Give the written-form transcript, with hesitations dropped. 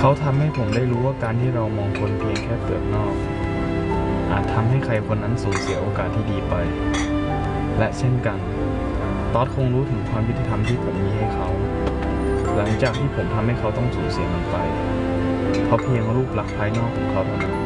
เขาทำให้ผมได้รู้ว่าการที่เรามองคนเพียงแค่เปลือกนอกอาจทำให้ใครคนนั้นสูญเสียโอกาสที่ดีไปและเช่นกันตอดคงรู้ถึงความยุติธรรมที่ผมมีให้เขาหลังจากที่ผมทำให้เขาต้องสูญเสียมันไปเพราะเพียงรูปลักษณ์ภายนอกของเขาเท่านั้น